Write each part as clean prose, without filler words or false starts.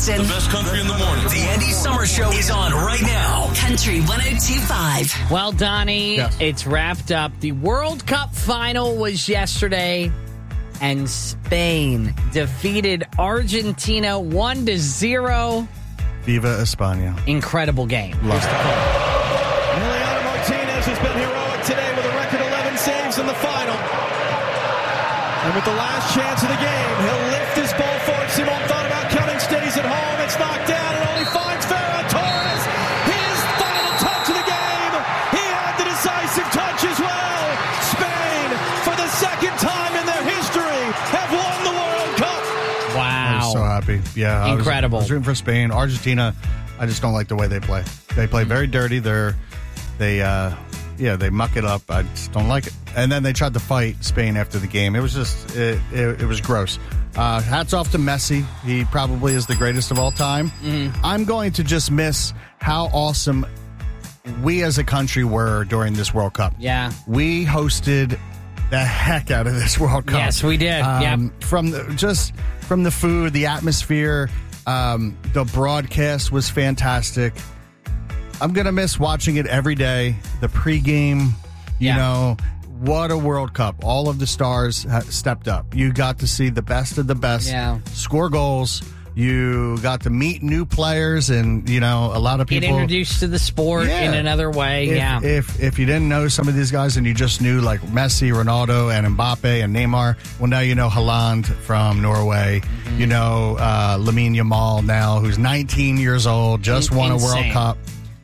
Austin. The best country in the morning. The Andy Summer Show is on right now. Country 102.5. Well, Donnie, It's wrapped up. The World Cup final was yesterday, and Spain defeated Argentina 1-0. Viva España. Incredible game. Lost the call. Emiliano Martinez has been heroic today with a record 11 saves in the final. And with the last chance of the game, he'll lift his ball forward. Simon thought about coming, stays at home. It's knocked down and only finds Ferran Torres. His final touch of the game. He had the decisive touch as well. Spain, for the second time in their history, have won the World Cup. Wow. I was so happy. Yeah. Incredible. I was rooting for Spain. Argentina, I just don't like the way they play. They play very dirty. They muck it up. I just don't like it. And then they tried to fight Spain after the game. It was just, it was gross. Hats off to Messi. He probably is the greatest of all time. I'm going to just miss how awesome we as a country were during this World Cup. Yeah. We hosted the heck out of this World Cup. Yes, we did. From the food, the atmosphere, the broadcast was fantastic. I'm going to miss watching it every day. The pregame, you know, what a World Cup. All of the stars stepped up. You got to see the best of the best score goals. You got to meet new players and, you know, a lot of people. Get introduced to the sport in another way. If you didn't know some of these guys and you just knew like Messi, Ronaldo, and Mbappe and Neymar, well, now you know Haaland from Norway. You know Lamine Yamal now, who's 19 years old, just won a World Cup.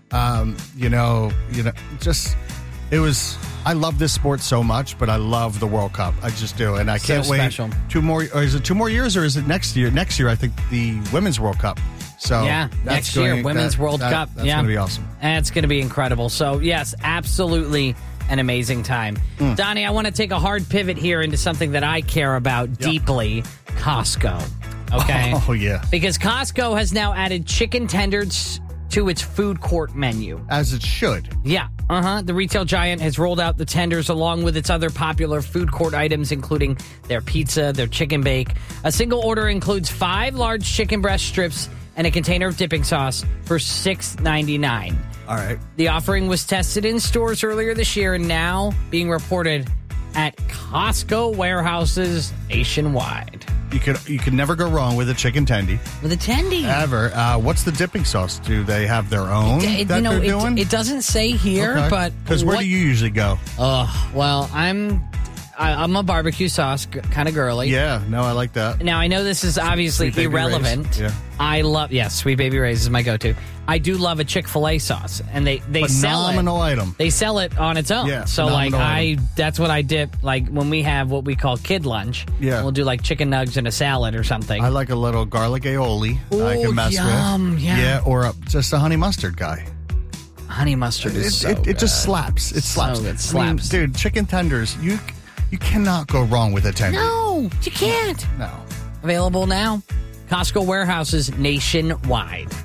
It was. I love this sport so much, but I love the World Cup. I just do, and I can't wait. Special. 2 more, or is it 2 more years, or is it next year? Next year, I think the Women's World Cup. So next year, Women's World Cup. That's going to be awesome. That's going to be incredible. So yes, absolutely an amazing time. Donnie, I want to take a hard pivot here into something that I care about deeply: Costco. Okay. Oh yeah. Because Costco has now added chicken tenders to its food court menu. As it should. Yeah. The retail giant has rolled out the tenders along with its other popular food court items, including their pizza, their chicken bake. A single order includes 5 large chicken breast strips and a container of dipping sauce for $6.99. All right. The offering was tested in stores earlier this year and now being reported at Costco warehouses nationwide. You could never go wrong with a chicken tendy. With a tendy. Ever. What's the dipping sauce? Do they have their own they're doing? It doesn't say here, but... Because where do you usually go? Well, I'm a barbecue sauce kind of girly. Yeah, no, I like that. Now, I know this is obviously irrelevant. Yeah. I love... Yes, Sweet Baby Ray's is my go-to. I do love a Chick-fil-A sauce, and they sell it. Phenomenal item. They sell it on its own. Yeah, so like that's what I dip. Like when we have what we call kid lunch. Yeah, we'll do like chicken nugs and a salad or something. I like a little garlic aioli. I can mess with. Yeah, or just a honey mustard guy. Honey mustard is it just slaps. It slaps. So good. Slaps. I mean, dude, chicken tenders. You cannot go wrong with a tender. No, you can't. No. Available now. Costco warehouses nationwide.